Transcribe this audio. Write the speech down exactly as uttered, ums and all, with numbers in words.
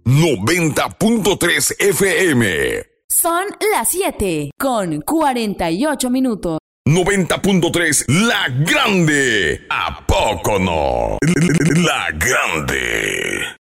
noventa punto tres F M. Son las siete con cuarenta y ocho minutos. noventa punto tres La Grande. ¿A poco no? La Grande.